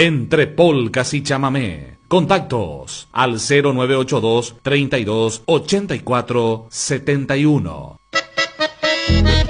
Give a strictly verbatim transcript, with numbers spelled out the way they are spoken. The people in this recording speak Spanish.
entre polcas y chamamé. Contactos al cero nueve ocho dos, treinta y dos, ochenta y cuatro, setenta y uno.